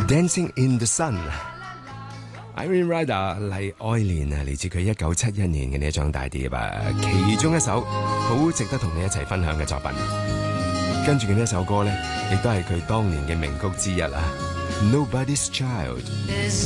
Dancing in the Sun。Irene Rider 麗愛蓮啊，嚟自佢1971年嘅呢一張大碟啊，其中一首好值得同你一齊分享嘅作品。跟住嘅呢一首歌咧，亦都係佢當年嘅名曲之一啊，Nobody's Child。